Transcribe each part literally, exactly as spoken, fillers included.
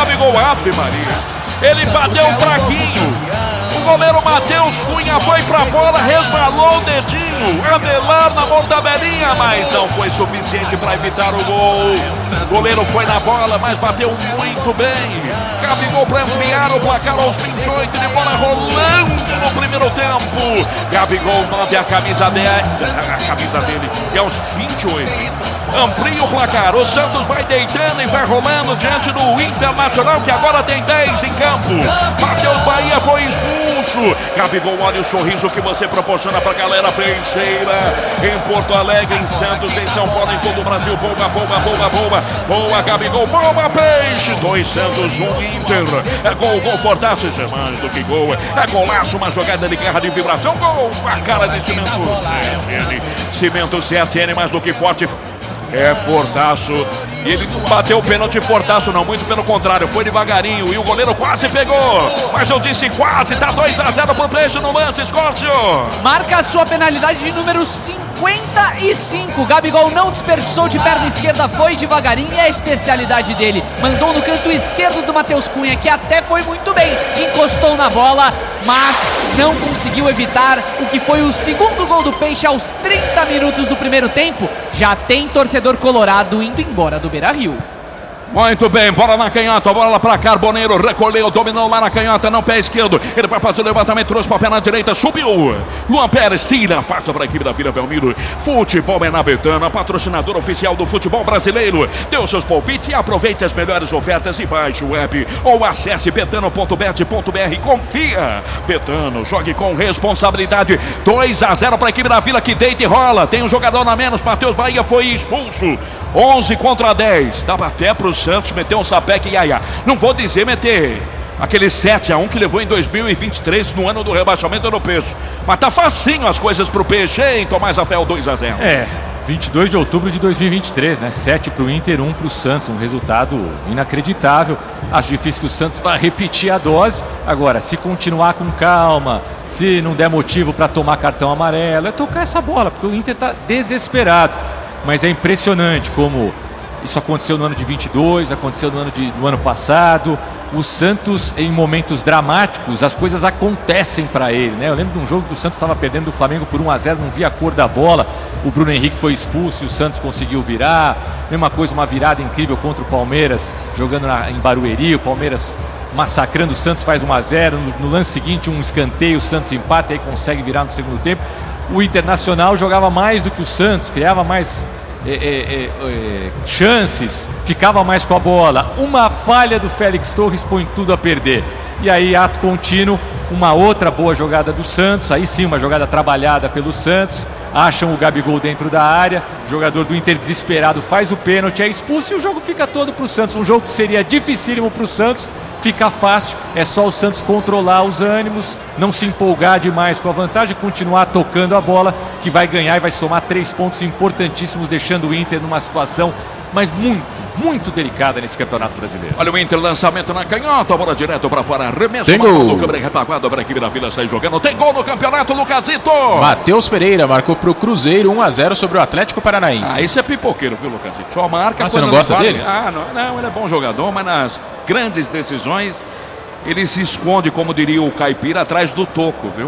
Gabigol, Ave Maria. Ele bateu fraquinho. O goleiro Matheus Cunha foi pra bola, resbalou o dedinho. Avelar na mortadelinha, mas não foi suficiente para evitar o gol. O goleiro foi na bola, mas bateu muito bem. Gabigol para ampliar o placar aos vinte e oito, de bola rolando no primeiro tempo. Gabigol nove, a camisa dez, a camisa dele é aos vinte e oito. Amplia o placar, o Santos vai deitando e vai rolando diante do Internacional, que agora tem dez em campo. Matheus Bahia foi expulso. Gabigol, olha o sorriso que você proporciona pra galera peixeira em Porto Alegre, em Santos, em São Paulo, em todo o Brasil. Boa, boa, boa, boa, boa, Gabigol, boa, peixe. Dois Santos, um Inter. É gol, gol, fortaço, isso é mais do que gol. É golaço, uma jogada de guerra, de vibração. Gol, a cara de Cimento C S N. Cimento C S N, mais do que forte. É Fortaço. E ele não bateu o pênalti Fortaço, não, muito pelo contrário, foi devagarinho e o goleiro quase pegou. Mas eu disse quase, tá dois a zero pro Peixe no lance, Escócio. Marca a sua penalidade de número cinquenta e cinco. Gabigol não desperdiçou de perna esquerda, foi devagarinho e é a especialidade dele. Mandou no canto esquerdo do Matheus Cunha, que até foi muito bem, encostou na bola, mas não conseguiu evitar o que foi o segundo gol do Peixe aos trinta minutos do primeiro tempo. Já tem torcedor colorado indo embora do Beira-Rio. Muito bem, bola na canhota, bola pra Carboneiro, recolheu, dominou lá na canhota, não, pé esquerdo, ele vai fazer o levantamento, trouxe pra perna direita, subiu, Luan Pérez tira, afasta pra equipe da Vila Belmiro. Futebol é na Betano, patrocinador oficial do futebol brasileiro. Dê os seus palpites e aproveite as melhores ofertas e baixe o app ou acesse betano ponto bet ponto br. Confia, Betano, jogue com responsabilidade. Dois a zero pra equipe da Vila, que deita e rola, tem um jogador na menos, Matheus Bahia foi expulso. onze contra dez, dava até pro Santos meter um sapeque e iaia. Não vou dizer meter aquele sete a um que levou em dois mil e vinte e três, no ano do rebaixamento do Peixe. Mas tá facinho as coisas pro Peixe, hein, Tomás Rafael? Dois a zero. É, vinte e dois de outubro de dois mil e vinte e três, né? sete pro Inter, um pro Santos, um resultado inacreditável. Acho difícil que o Santos vá repetir a dose. Agora, se continuar com calma, se não der motivo para tomar cartão amarelo, é tocar essa bola, porque o Inter tá desesperado. Mas é impressionante como isso aconteceu no ano de vinte e dois, aconteceu no ano, de, no ano passado. O Santos, em momentos dramáticos, as coisas acontecem para ele, né? Eu lembro de um jogo que o Santos estava perdendo do Flamengo por um a zero, não via a cor da bola. O Bruno Henrique foi expulso e o Santos conseguiu virar. Mesma coisa, uma virada incrível contra o Palmeiras, jogando na, em Barueri. O Palmeiras massacrando o Santos, faz um a zero. No, no lance seguinte, um escanteio, o Santos empata e aí consegue virar no segundo tempo. O Internacional jogava mais do que o Santos, criava mais é, é, é, é, chances, ficava mais com a bola. Uma falha do Félix Torres põe tudo a perder. E aí, ato contínuo, uma outra boa jogada do Santos, aí sim uma jogada trabalhada pelo Santos, acham o Gabigol dentro da área, o jogador do Inter desesperado faz o pênalti, é expulso e o jogo fica todo pro Santos. Um jogo que seria dificílimo pro Santos, fica fácil, é só o Santos controlar os ânimos, não se empolgar demais com a vantagem, continuar tocando a bola, que vai ganhar e vai somar três pontos importantíssimos, deixando o Inter numa situação mas muito, muito delicada nesse Campeonato Brasileiro. Olha o Inter, lançamento na canhota, bola direto para fora, arremesso. Tem gol. Do câmera retaguarda para a equipe da Vila sair jogando. Tem gol no campeonato, Lucasito. Matheus Pereira marcou para o Cruzeiro um a zero sobre o Atlético Paranaense. Ah, isso é pipoqueiro, viu, Lucasito? Só marca. Ah, você não gosta vale. dele? Ah, não, não, ele é bom jogador, mas nas grandes decisões ele se esconde, como diria o Caipira, atrás do toco, viu?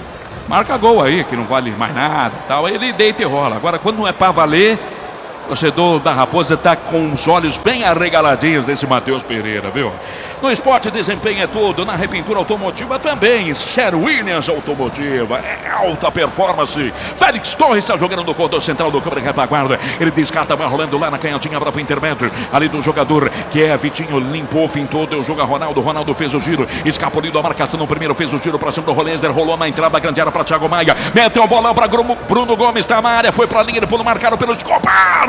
Marca gol aí, que não vale mais nada, tal. Ele deita e rola. Agora, quando não é para valer, o torcedor da Raposa está com os olhos bem arregaladinhos desse Matheus Pereira, viu? No esporte, desempenho é tudo. Na repintura automotiva também. Sher Williams Automotiva. É alta performance. Félix Torres está jogando no corredor central do campo de retaguarda. Ele descarta, vai rolando lá na canhotinha para o intermédio. Ali do jogador que é Vitinho. Limpou, fintou, deu jogo a Ronaldo. Ronaldo fez o giro. Escapuliu da marcação no primeiro. Fez o giro para cima do Rolenzer. Rolou na entrada, grande área para Thiago Maia. Meteu o bolão para Bruno Gomes. Está na área. Foi para a linha de pulo marcado pelo Escobar.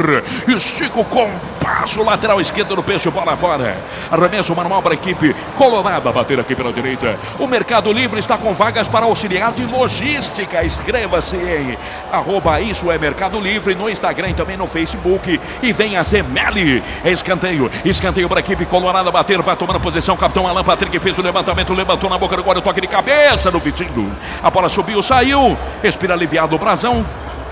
Estica o compasso. Lateral esquerdo do Peixe. Bola fora. Arremesso manual para a equipe colorada, bater aqui pela direita. O Mercado Livre está com vagas para auxiliar de logística. Inscreva-se em arroba isso é Mercado Livre no Instagram e também no Facebook. E vem a Zemeli. É escanteio, escanteio para a equipe colorada bater, vai tomando posição. Capitão Alan Patrick fez o levantamento, levantou na boca do gol, o toque de cabeça do Vitinho. A bola subiu, saiu, respira aliviado o Brasão.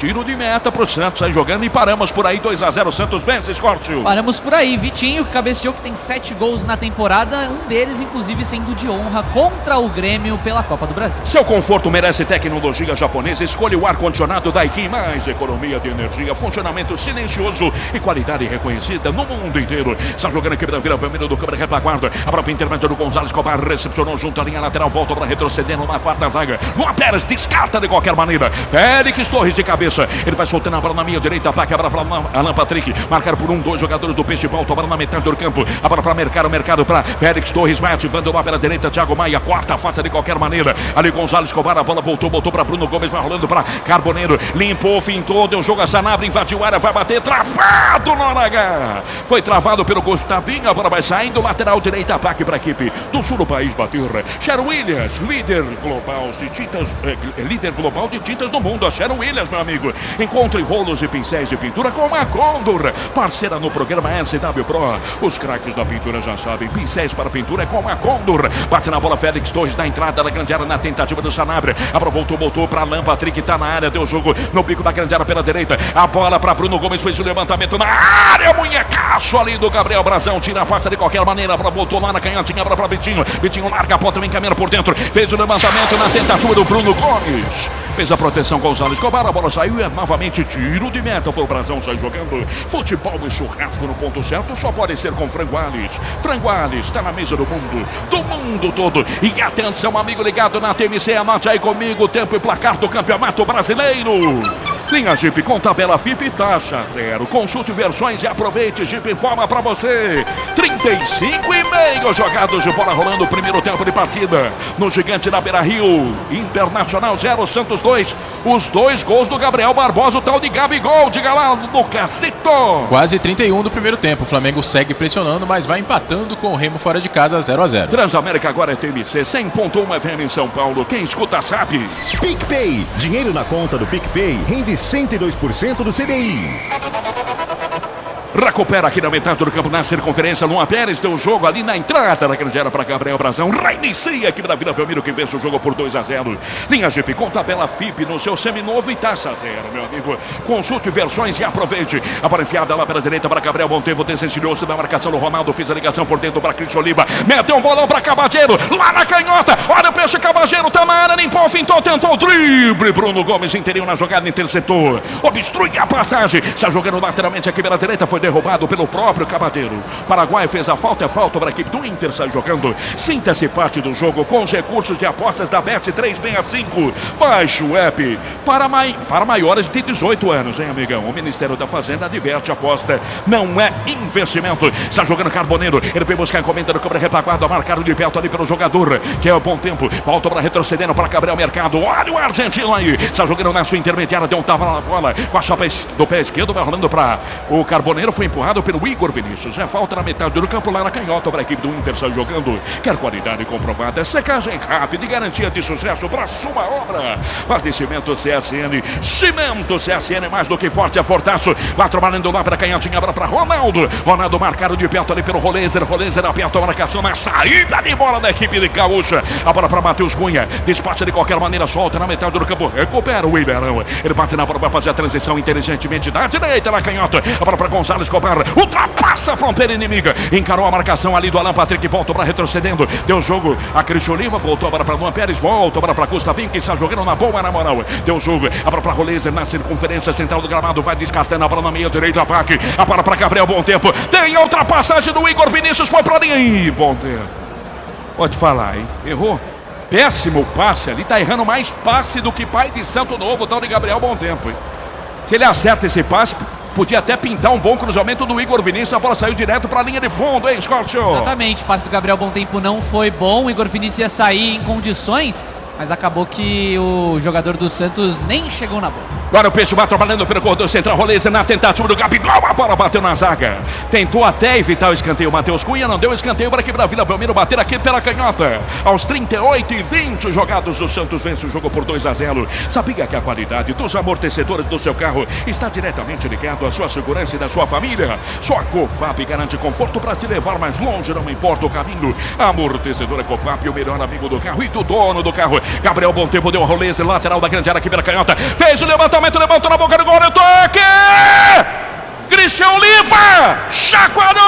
tiro de meta pro Santos aí jogando e paramos por aí, dois a zero, Santos vence, Escórcio. Paramos por aí, Vitinho que cabeceou, que tem sete gols na temporada, um deles inclusive sendo de honra contra o Grêmio pela Copa do Brasil. Seu conforto merece tecnologia japonesa, escolha o ar-condicionado Daikin, mais economia de energia, funcionamento silencioso e qualidade reconhecida no mundo inteiro. Está jogando aqui da Vila Belmiro do câmera retaguarda, a própria intermédio do Gonzalez Cobar recepcionou junto à linha lateral, volta para retroceder numa quarta zaga, Luan Pérez descarta de qualquer maneira, Félix Torres de cabeça, ele vai soltando a bola na minha direita, ataque, a bola para Alan Patrick, marcar por um, dois jogadores do Peixe, volta a bola na metade do campo, a bola para Mercado, Mercado para Félix Torres, vai ativando lá pela direita, Thiago Maia, quarta faça de qualquer maneira, ali Gonzalez Cobar, a bola voltou, voltou para Bruno Gomes, vai rolando para Carboneiro, limpou, fintou, deu jogo a Sanabria, invadiu a área, vai bater, travado no H, foi travado pelo Gustavinho, a bola vai saindo, lateral direita, ataque para a equipe do sul do país bater, Sharon Williams, líder global de tintas, eh, líder global de tintas do mundo, a Sharon Williams, meu amigo, encontre rolos e pincéis de pintura com a Condor, parceira no programa S W Pro, os craques da pintura já sabem, pincéis para pintura é com a Condor, bate na bola Félix Torres na entrada da grande área na tentativa do Sanabria, a bola voltou, voltou para Alan Patrick, tá na área, deu jogo no bico da grande área pela direita, a bola para Bruno Gomes, fez o levantamento na área, munhecaço ali do Gabriel Brazão, tira a faca de qualquer maneira, a bola voltou lá na canhotinha, a bola para Vitinho, Vitinho larga a ponta, vem caminhando por dentro, fez o levantamento na tentativa do Bruno Gomes, fez a proteção Gonzalez Cobar, a bola saiu e é novamente tiro de meta para o Brazão sair jogando. Futebol e churrasco no ponto certo só pode ser com Franguales. Franguales está na mesa do mundo, do mundo todo. E atenção, amigo ligado na T M C, anote aí comigo o tempo e placar do Campeonato Brasileiro. Linha Jeep com tabela F I P e taxa zero. Consulte versões e aproveite. Jeep informa para você. trinta e cinco e meio jogados de bola rolando o primeiro tempo de partida. No Gigante da Beira-Rio. Internacional zero, Santos dois. Os dois gols do Gabriel Barbosa, o tal de Gabigol. Diga lá, Lucasito. Quase trinta e um do primeiro tempo. O Flamengo segue pressionando, mas vai empatando com o Remo fora de casa zero a zero. Transamérica agora é T M C cem ponto um F M em São Paulo. Quem escuta sabe. PicPay. Dinheiro na conta do PicPay rende cento e dois por cento do C D I. Recupera aqui na metade do campo na circunferência. Luan Pérez deu jogo ali na entrada da grande área para Gabriel Brazão. Reinicia aqui da Vila Belmiro que vence o jogo por dois a zero. Linha Jeep com tabela F I P no seu seminovo e taxa zero, meu amigo. Consulte versões e aproveite. A bola enfiada lá pela direita para Gabriel. Bom tempo, desvencilhou-se da marcação do Ronaldo. Fez a ligação por dentro para Cristian Oliva. Meteu um bolão para Cabageiro. Lá na canhota. Olha o peixe, Cabageiro. Tá na área, limpou, fintou, tentou o drible. Bruno Gomes interior na jogada, interceptou. Obstrui a passagem. Está jogando lateralmente aqui pela direita. Foi derrubado pelo próprio Cabadeiro. Paraguai fez a falta, é falta para a equipe do Inter, sai jogando. Sinta-se parte do jogo com os recursos de apostas da Bet trezentos e sessenta e cinco. Baixe o app para, mai... para maiores de dezoito anos, hein, amigão? O Ministério da Fazenda adverte, aposta não é investimento. Está jogando Carboneiro, ele foi buscar a encomenda do câmera retaguarda, marcado de perto ali pelo jogador, que é o bom tempo. Volta para retrocedendo para Gabriel Mercado. Olha o argentino aí. Está jogando na sua intermediária, deu um tapa na bola com a chapa do pé esquerdo, vai rolando para o Carboneiro, foi empurrado pelo Igor Vinícius. É falta na metade do campo, lá na canhota para a equipe do Inter sai jogando. Quer qualidade comprovada, secagem rápida e garantia de sucesso para sua obra. Padecimento C S N, Cimento C S N, mais do que forte, é fortaço. Vai trabalhando lá para a canhotinha, para Ronaldo. Ronaldo marcado de perto ali pelo Rolezer. Rolezer aperta a marcação na saída de bola da equipe de Gaúcha. A bola para Matheus Cunha. Despacha de qualquer maneira, solta na metade do campo. Recupera o Iberão. Ele bate na bola, vai fazer a transição inteligentemente da direita na canhota. A bola para Gonzalez Cobar. Ultrapassa a fronteira inimiga. Encarou a marcação ali do Alan Patrick. Voltou para retrocedendo. Deu jogo a Cristian Oliva. Voltou agora para Luan Pérez. Volta agora para Gustavinho, que está jogando na boa, na moral. Deu jogo. A bola para Rolezer na circunferência central do gramado. Vai descartando a bola na meia direita. Ataque. A bola para Gabriel. Bom tempo. Tem a ultrapassagem do Igor Vinícius. Foi para linha. Ih, bom tempo. Pode falar, hein? Errou. Péssimo passe ali. Tá errando mais passe do que pai de Santo Novo. O tal de Gabriel. Bom tempo, hein? Se ele acerta esse passe, podia até pintar um bom cruzamento do Igor Vinícius. A bola saiu direto para a linha de fundo, hein, Scott? Exatamente, o passe do Gabriel Bom Tempo não foi bom. O Igor Vinícius ia sair em condições, mas acabou que o jogador do Santos nem chegou na bola. Agora o Peixe vai trabalhando pelo corredor central. Rolezer na tentativa do Gabigol. A bola bateu na zaga. Tentou até evitar o escanteio. Matheus Cunha não deu escanteio para a equipe da Vila Belmiro bater aqui pela canhota. Aos trinta e oito e vinte jogados, o Santos vence o jogo por dois a zero. Sabia que a qualidade dos amortecedores do seu carro está diretamente ligado à sua segurança e da sua família? Só a Cofap garante conforto para te levar mais longe, não importa o caminho. Amortecedor é Cofap, o melhor amigo do carro e do dono do carro. Gabriel Bom Tempo deu a Rolezer, lateral da grande área aqui pela canhota. Fez o levantamento. levantamento, levantou na boca do gol, o toque! Christian Oliva! Chacoalhou!